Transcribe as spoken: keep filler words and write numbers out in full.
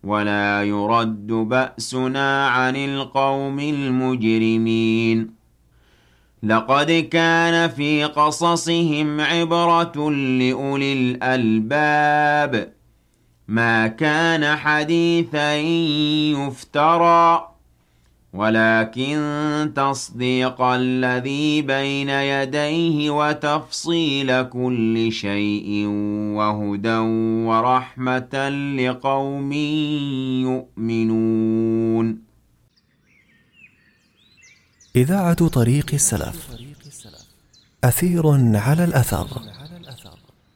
ولا يرد بأسنا عن القوم المجرمين لقد كان في قصصهم عبرة لأولي الألباب ما كان حديثا يفترى ولكن تصديق الذي بين يديه وتفصيل كل شيء وهدى ورحمة لقوم يؤمنون. إذاعة طريق السلف، أثير على الأثر.